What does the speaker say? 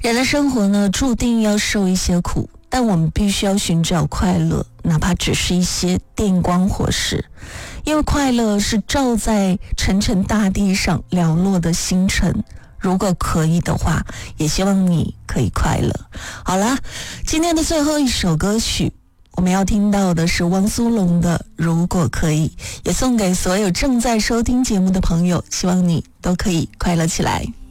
人的生活呢，注定要受一些苦，但我们必须要寻找快乐，哪怕只是一些电光火石，因为快乐是照在沉沉大地上寥落的星辰。如果可以的话，也希望你可以快乐。好啦，今天的最后一首歌曲，我们要听到的是汪苏泷的《如果可以》，也送给所有正在收听节目的朋友，希望你都可以快乐起来。